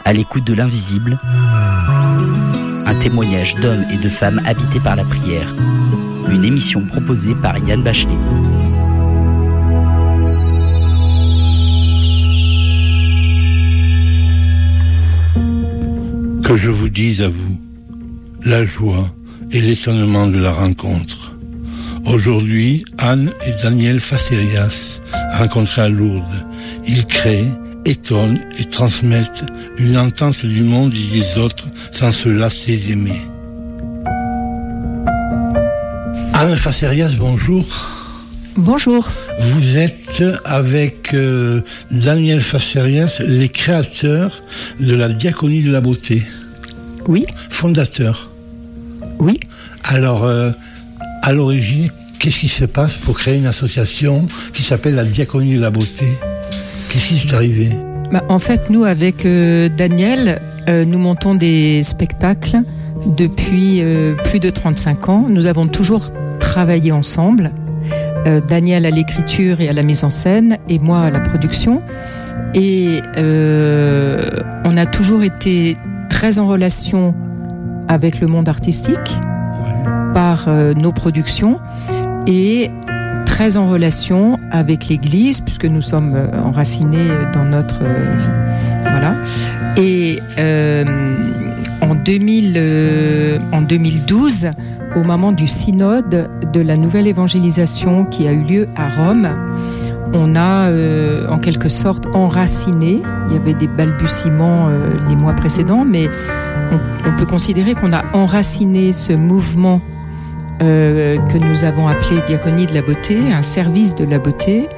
À l'écoute de l'invisible, un témoignage d'hommes et de femmes habités par la prière. Une émission proposée par Yann Bachelet. Que je vous dise à vous, la joie et l'étonnement de la rencontre. Aujourd'hui, Anne et Daniel Facerias, rencontrés à Lourdes, ils créent, étonnent et transmettent une entente du monde et des autres sans se lasser d'aimer. Anne Facerias, bonjour. Bonjour. Vous êtes avec Daniel Facerias, les créateurs de la Diaconie de la Beauté. Oui. Fondateur. Oui. Alors, à l'origine, qu'est-ce qui se passe pour créer une association qui s'appelle la Diaconie de la Beauté ? Qu'est-ce qui s'est arrivé ? En fait, nous, avec Daniel, nous montons des spectacles depuis plus de 35 ans. Nous avons toujours travaillé ensemble. Daniel à l'écriture et à la mise en scène, et moi à la production. Et on a toujours été très en relation avec le monde artistique par nos productions et très en relation avec l'Église, puisque nous sommes enracinés dans notre... voilà. Et en 2012, au moment du synode de la nouvelle évangélisation qui a eu lieu à Rome, on a en quelque sorte enraciné. Il y avait des balbutiements les mois précédents, mais on peut considérer qu'on a enraciné ce mouvement que nous avons appelé Diaconie de la Beauté, un service de la beauté,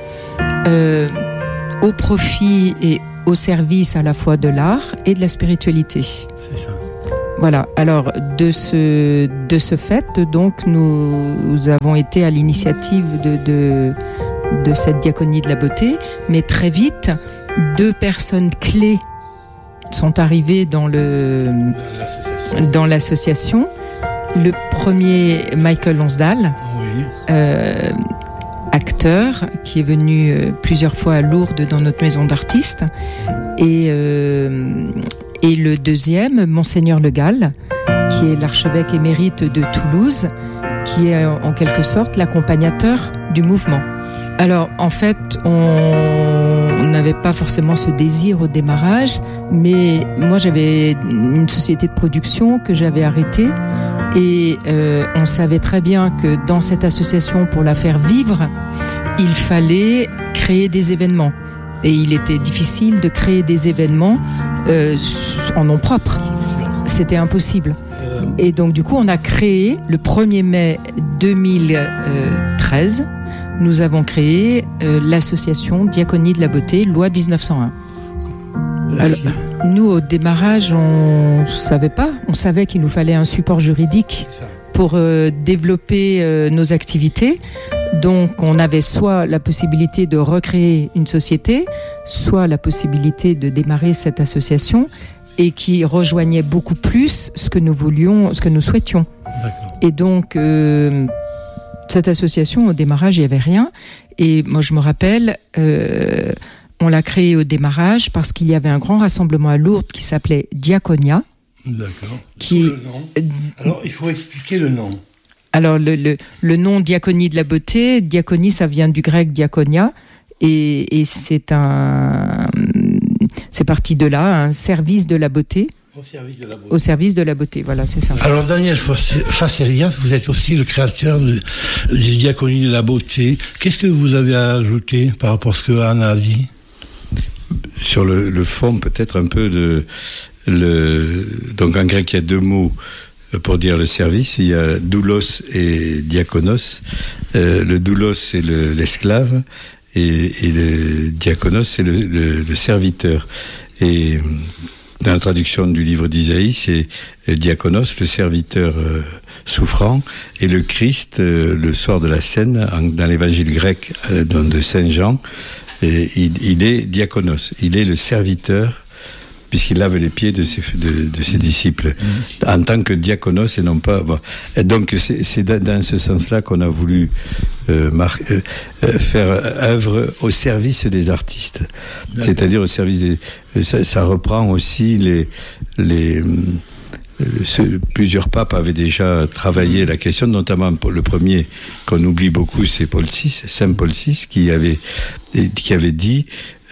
au profit et au service à la fois de l'art et de la spiritualité. C'est ça. Voilà. Alors de ce fait, donc nous avons été à l'initiative de cette Diaconie de la Beauté, mais très vite, 2 personnes clés sont arrivées dans l'association. Le premier, Michael Lonsdal, oui. Acteur, qui est venu plusieurs fois à Lourdes dans notre maison d'artistes, et le deuxième, Monseigneur Le Gall, qui est l'archevêque émérite de Toulouse, qui est en quelque sorte l'accompagnateur du mouvement. Alors, en fait, on n'avait pas forcément ce désir au démarrage, mais moi, j'avais une société de production que j'avais arrêtée, et on savait très bien que dans cette association, pour la faire vivre, il fallait créer des événements. Et il était difficile de créer des événements en nom propre. C'était impossible. Et donc, du coup, on a créé, le 1er mai 2013, nous avons créé l'association Diaconie de la Beauté, loi 1901. Alors, nous, au démarrage, on savait pas. On savait qu'il nous fallait un support juridique pour développer nos activités. Donc, on avait soit la possibilité de recréer une société, soit la possibilité de démarrer cette association, et qui rejoignait beaucoup plus ce que nous voulions, ce que nous souhaitions. D'accord. Et donc, cette association, au démarrage, il n'y avait rien. Et moi, je me rappelle, on l'a créée au démarrage parce qu'il y avait un grand rassemblement à Lourdes qui s'appelait Diaconia. D'accord. Le nom. Alors, il faut expliquer le nom. Alors, le nom Diaconie de la Beauté, diaconie, ça vient du grec diakonia, et c'est parti de là, un service de la beauté. Au service de la beauté. Au service de la beauté, voilà, c'est ça. Alors, Daniel Facerias, vous êtes aussi le créateur des Diaconies de la Beauté. Qu'est-ce que vous avez à ajouter par rapport à ce que Anne a dit ? Sur le fond, peut-être un peu donc en grec, il y a 2 mots pour dire le service. Il y a doulos et diakonos. Le doulos, c'est l'esclave, et le diakonos, c'est le serviteur. Et dans la traduction du livre d'Isaïe, c'est diakonos, le serviteur souffrant, et le Christ, le soir de la scène, dans l'évangile grec de Saint Jean, il est diakonos, il est le serviteur puisqu'il lave les pieds de ses disciples, en tant que diaconos et non pas... Bon. Et donc c'est dans ce sens-là qu'on a voulu faire œuvre au service des artistes. D'accord. C'est-à-dire au service des... Ça reprend aussi plusieurs papes avaient déjà travaillé la question, notamment le premier qu'on oublie beaucoup, c'est Saint Paul VI, qui avait dit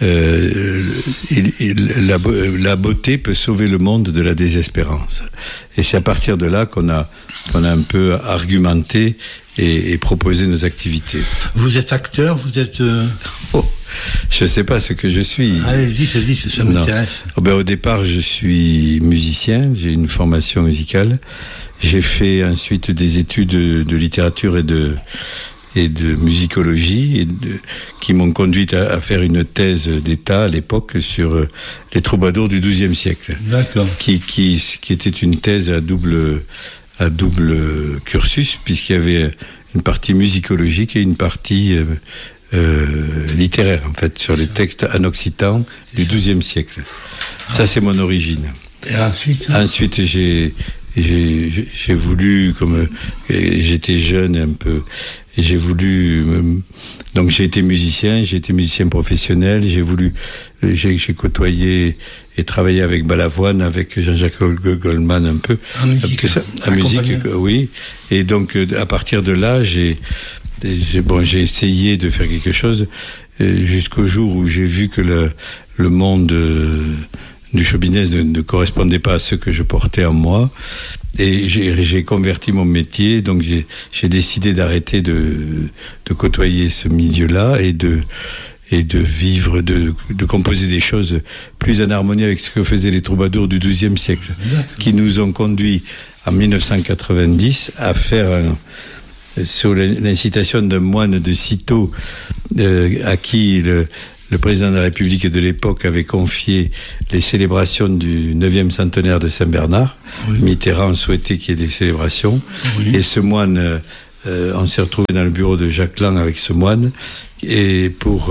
la beauté peut sauver le monde de la désespérance. Et c'est à partir de là qu'on a un peu argumenté et proposé nos activités. Vous êtes acteur, vous êtes... Je ne sais pas ce que je suis. Allez, ça m'intéresse. Au départ, je suis musicien, j'ai une formation musicale. J'ai fait ensuite des études de littérature et de musicologie qui m'ont conduit à faire une thèse d'État à l'époque sur les troubadours du XIIe siècle. D'accord. Qui était une thèse à double cursus, puisqu'il y avait une partie musicologique et une partie littéraire, en fait, sur les textes en occitan du XIIe siècle. Ça, c'est mon origine. Et ensuite, j'ai voulu, comme j'étais jeune un peu, et j'ai voulu, donc j'ai été musicien professionnel, j'ai côtoyé et travaillé avec Balavoine, avec Jean-Jacques Goldman un peu. En musique. En musique, oui. Et donc, à partir de là, j'ai essayé de faire quelque chose jusqu'au jour où j'ai vu que le monde du show business ne correspondait pas à ce que je portais en moi, et j'ai converti mon métier. Donc j'ai décidé d'arrêter de côtoyer ce milieu-là et de vivre, de composer des choses plus en harmonie avec ce que faisaient les troubadours du XIIe siècle. D'accord. Qui nous ont conduits en 1990 à faire sur l'incitation d'un moine de Cîteaux, à qui le président de la République de l'époque avait confié les célébrations du 9e centenaire de Saint-Bernard. Oui. Mitterrand souhaitait qu'il y ait des célébrations. Oui. Et ce moine, on s'est retrouvé dans le bureau de Jacques Lang avec ce moine, et pour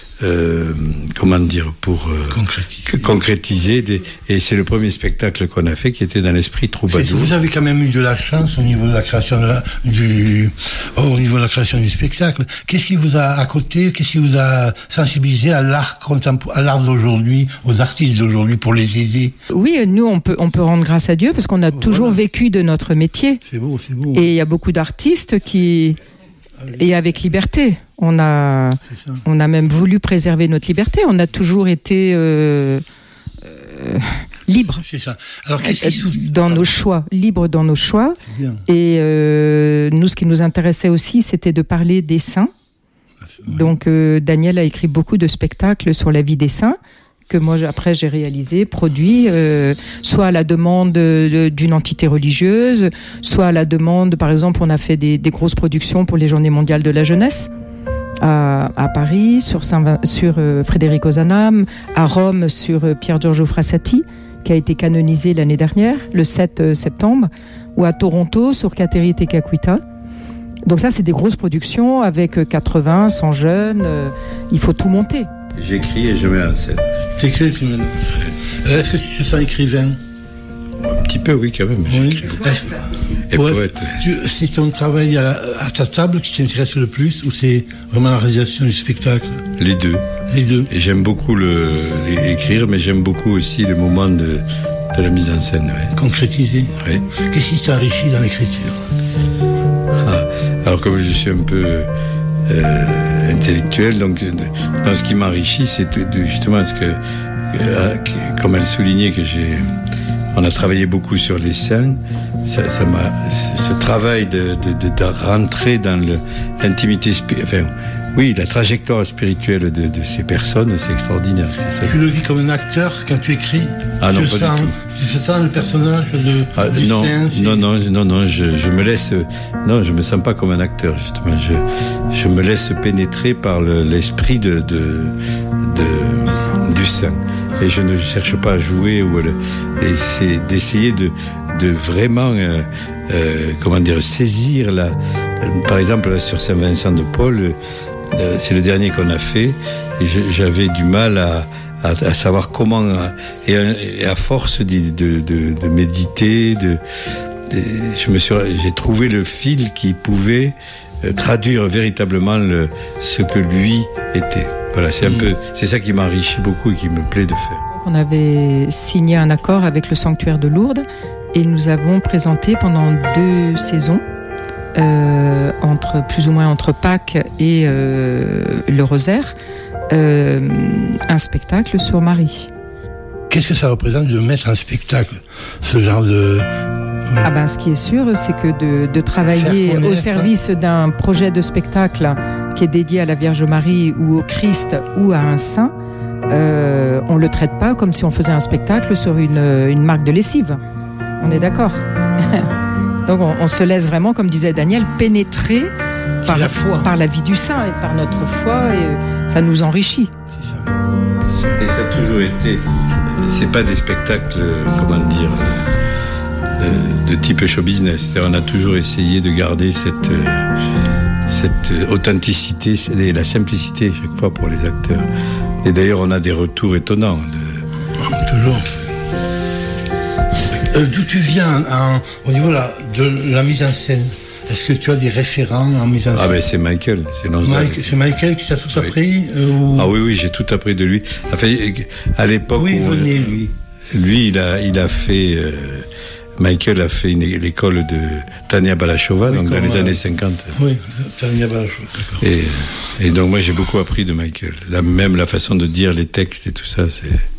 concrétiser et c'est le premier spectacle qu'on a fait qui était dans l'esprit troubadour. Vous avez quand même eu de la chance au niveau de la création au niveau de la création du spectacle. Qu'est-ce qui vous a qu'est-ce qui vous a sensibilisé à l'art d'aujourd'hui, aux artistes d'aujourd'hui, pour les aider? Oui, nous on peut rendre grâce à Dieu parce qu'on a toujours vécu de notre métier. C'est beau. Et il y a beaucoup d'artistes et avec liberté. On a même voulu préserver notre liberté. On a toujours été libre. C'est ça. Alors qu'est-ce qui dans nos choix, libre dans nos choix. C'est bien. Et nous, ce qui nous intéressait aussi, c'était de parler des saints. Ouais. Donc Daniel a écrit beaucoup de spectacles sur la vie des saints que moi après j'ai réalisé, produit, soit à la demande d'une entité religieuse, soit à la demande, par exemple, on a fait des grosses productions pour les Journées mondiales de la jeunesse à Paris, sur Frédéric Ozanam, à Rome sur Pier Giorgio Frassati, qui a été canonisé l'année dernière, le 7 septembre, ou à Toronto sur Kateri Tekakwitha. Donc ça, c'est des grosses productions avec 80, 100 jeunes, il faut tout monter. J'écris et je mets en scène. T'écris, est-ce que tu te sens écrivain? Un petit peu, oui, quand même. Oui. J'écris beaucoup. Et poète. C'est ton travail à ta table qui t'intéresse le plus, ou c'est vraiment la réalisation du spectacle? Les deux. Et j'aime beaucoup écrire, mais j'aime beaucoup aussi le moment de la mise en scène. Ouais. Concrétiser. Oui. Qu'est-ce qui t'enrichit dans l'écriture? Alors, comme je suis un peu intellectuel, donc ce qui m'enrichit, c'est justement ce que, comme elle soulignait, on a travaillé beaucoup sur les saints. Ce travail de rentrer dans l'intimité, la trajectoire spirituelle de ces personnes, c'est extraordinaire. C'est ça. Tu le vis comme un acteur quand tu écris? Ah non, pas du tout. Tu sens le personnage du saint? Non, je me laisse... Non, je me sens pas comme un acteur, justement. Je me laisse pénétrer par l'esprit du saint. Et je ne cherche pas à jouer, et c'est d'essayer de vraiment, saisir par exemple, là, sur Saint-Vincent de Paul, c'est le dernier qu'on a fait, et j'avais du mal à savoir comment, et à force de méditer, j'ai trouvé le fil qui pouvait traduire véritablement ce que lui était. Voilà, c'est ça qui m'enrichit beaucoup et qui me plaît de faire. On avait signé un accord avec le sanctuaire de Lourdes et nous avons présenté pendant 2 saisons, plus ou moins entre Pâques et le Rosaire, un spectacle sur Marie. Qu'est-ce que ça représente de mettre un spectacle, ce genre de... Ce qui est sûr, c'est que de travailler au service d'un projet de spectacle qui est dédié à la Vierge Marie ou au Christ ou à un saint, on le traite pas comme si on faisait un spectacle sur une marque de lessive. On est d'accord. Donc on se laisse vraiment, comme disait Daniel, pénétrer par la vie du saint et par notre foi, et ça nous enrichit. C'est ça. Et ça a toujours été, c'est pas des spectacles, de type show business. C'est-à-dire, on a toujours essayé de garder cette authenticité et la simplicité chaque fois pour les acteurs. Et d'ailleurs, on a des retours étonnants. Toujours. D'où tu viens au niveau de la mise en scène? Est-ce que tu as des référents en mise en scène? C'est Michael. C'est Michael qui t'a tout appris Oui, j'ai tout appris de lui. Enfin, à l'époque... Oui, venez, lui. Lui, Michael a fait l'école de Tania Balachova, donc dans les années 50. Oui, Tania Balachova, d'accord. Et donc moi j'ai beaucoup appris de Michael. Même la façon de dire les textes et tout ça, c'est...